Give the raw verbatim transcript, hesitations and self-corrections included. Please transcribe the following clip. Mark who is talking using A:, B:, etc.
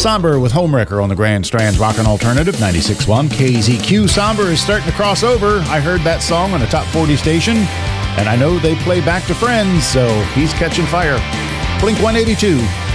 A: Somber with Homewrecker on the Grand Strand's Rockin' Alternative ninety-six point one K Z Q. Somber is starting to cross over. I heard that song on a top forty station, and I know they play Back to Friends, so he's catching fire. Blink one eighty-two.